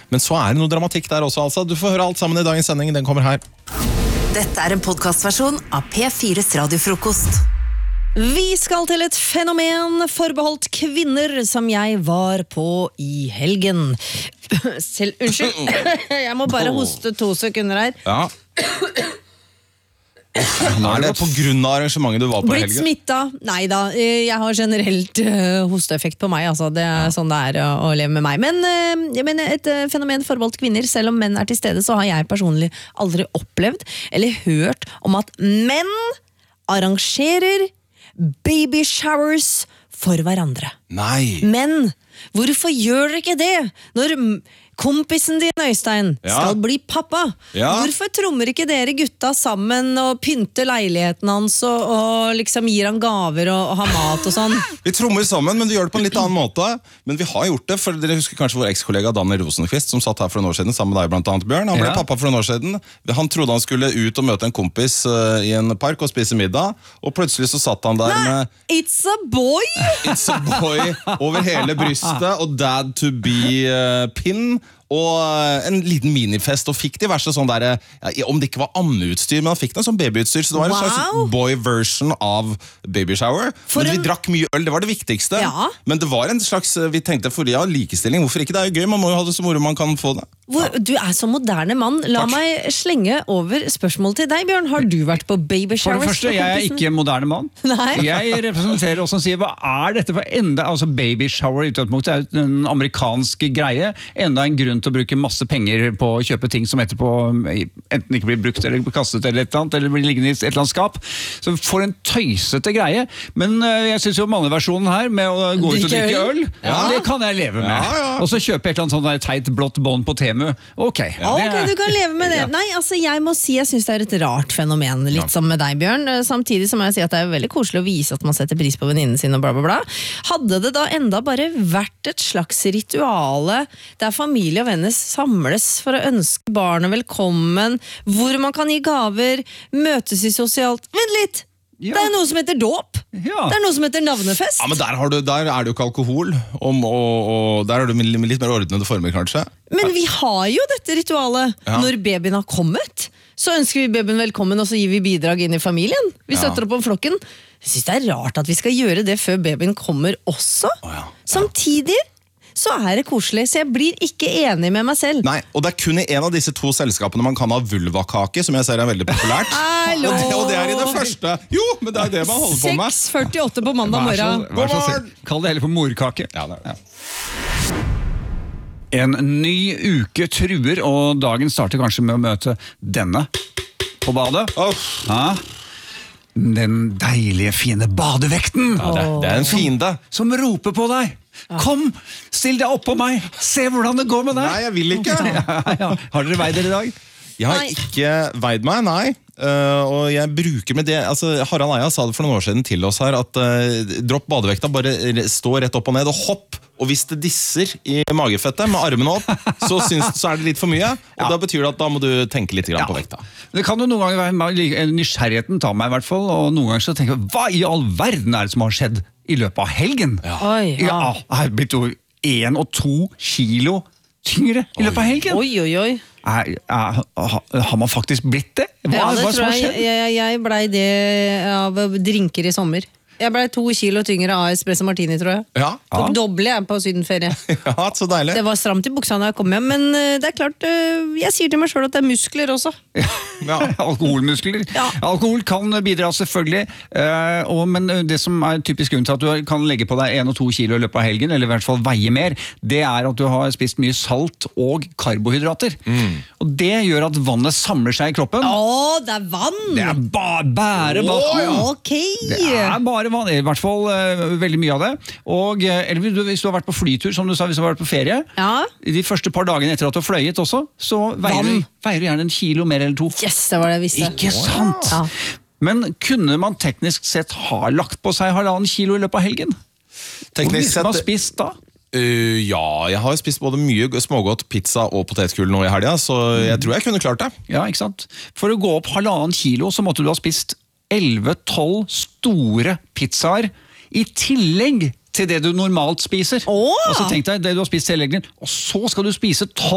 Men så det noe dramatikk der også, altså. Du får høre alt sammen i dagens sending, den kommer her. Dette en podcastversjon av P4's radiofrokost. Vi skal til et fenomen forbeholdt kvinner som jeg var på i helgen. Unnskyld, jeg må bare hoste 2 sekunder her. Ja. Det på grunn av arrangementet du var på i helgen? Blitt smittet? Neida, jeg har generelt hosteeffekt på meg, altså. Det sånn det å leve med meg. Men et fenomen forbeholdt kvinner, selv om menn til stede, så har jeg personlig aldri opplevd eller hørt om at menn arrangerer baby showers for hverandre. Nei. Men hvorfor gjør dere ikke det når kompisen din, Øystein, skal bli pappa? Hvorfor trommer ikke dere gutta sammen og pynter leiligheten hans og liksom gir han gaver og har mat og sånn? Vi trommer sammen, men vi gjør det på en litt annen måte. Men vi har gjort det, for dere husker kanskje vår ekskollega Daniel Rosenqvist, som satt her for en år siden sammen med deg blant annet, Bjørn. Han ble pappa for en år siden. Han trodde han skulle ut og møte en kompis i en park og spise middag, og plutselig så satt han der med It's a boy! It's a boy over hele brystet, og dad to be pin, og en liten minifest, og fikk diverse sånn der, om det ikke var ammeutstyr, men han fikk det sånn babyutstyr, så det var en slags boy-version av babyshower. Men vi drakk mye øl, det var det viktigste. Men det var en slags, vi tenkte for likestilling, hvorfor ikke? Det jo gøy, man må jo ha det så moro man kan få det. Du så moderne mann. La meg slenge over spørsmål til deg, Bjørn. Har du vært på babyshowers? For det første, jeg ikke en moderne mann. Nei. Jeg representerer oss som sier, hva dette for enda? Altså babyshower i utgangspunktet jo en amerikansk greie. Enda en grunn til å bruke masse penger på å kjøpe ting som etterpå enten ikke blir brukt eller kastet eller et eller annet, eller blir liggende i et eller annet skap. Så for en tøysete greie. Men jeg synes jo manneversjonen her, med å gå ut og drikke øl, det kan jeg leve med. Og så kjøpe et eller annet sånn teit blått bånd på Temu. Ok, du kan leve med det. Nei, altså jeg må si, jeg synes det et rart fenomen, litt som med deg, Bjørn. Samtidig som jeg sier at det veldig koselig å vise at man setter pris på venninnen sin og bla bla bla. Hadde det da enda bare vært et slags rituale der familie og venner samles for å ønske barnet velkommen, hvor man kan gi gaver, møtes i sosialt... Vent litt! Det noe som heter dåp. Det noe som heter navnefest. Ja, men der det jo ikke alkohol, og der har du litt mer ordnede former, kanskje. Men vi har jo dette ritualet. Når babyen har kommet, så ønsker vi babyen velkommen, og så gir vi bidrag inn i familien. Vi støtter opp om flokken. Jeg synes det rart at vi skal gjøre det før babyen kommer også. Samtidig så det koselig, så jeg blir ikke enig med meg selv. Nei, og det kun i en av disse 2 selskapene man kan ha vulvakake, som jeg ser veldig populært. Og det i det første. Jo, men det det man holder på med. 6:48 på mandag morgen. Kall det heller for morkake. En ny uke truer, og dagen starter kanskje med å møte denne på badet. Den deilige, fine badevekten. Det en fiende. Som roper på deg. Kom, still deg opp på meg. Se hvordan det går med deg. Nei, jeg vil ikke. Har dere veid dere i dag? Jeg har ikke veid meg, nei. Og jeg bruker med det, altså Harald Eia sa det for noen år siden til oss her, at dropp badevekta, bare stå rett opp og ned og hopp. Og hvis det disser i magefettet med armene opp, så det litt for mye. Og da betyr det at da må du tenke litt grann på vekta. Det kan jo noen ganger være, nysgjerrigheten tar meg i hvert fall, og noen ganger så tenker jeg, hva i all verden det som har skjedd i løpet av helgen? Jeg har blitt 1 og 2 kilo tyngre i løpet av helgen. Oi. Har man faktisk blitt det? Hva som har skjedd? Jeg ble det av drinker i sommer. Jeg ble 2 kilo tyngre av espresso martini, tror jeg. Tok doble jeg på sydenferie. Så deilig. Det var stramt i buksa når jeg kom hjem, men det klart, jeg sier til meg selv at det muskler også. Alkoholmuskler. Alkohol kan bidra selvfølgelig, men det som typisk grunn til at du kan legge på deg 1 og 2 kilo i løpet av helgen, eller i hvert fall veie mer, det at du har spist mye salt og karbohydrater. Og det gjør at vannet samler seg i kroppen. Det vann! Det bare vann! Ok! Det bare vann, i hvert fall veldig mye av det. Og, eller hvis du har vært på flytur, som du sa, hvis du har vært på ferie, de første par dagene etter at du har fløyet også, så veier du gjerne 1 kilo mer eller 2. Yes, det var det jeg visste. Ikke sant? Men kunne man teknisk sett ha lagt på seg 1,5 kilo i løpet av helgen? Teknisk sett... Hvor mye man spist da? Jeg har spist både mye smågodt, pizza og potetgull nå i helga, så jeg tror jeg kunne klart det. Ja, ikke sant? For å gå opp 1,5 kilo så måtte du ha spist 11-12 store pizzaer i tillegg til det du normalt spiser. Og så tenk deg det du har spist hele helgen, og så skal du spise 12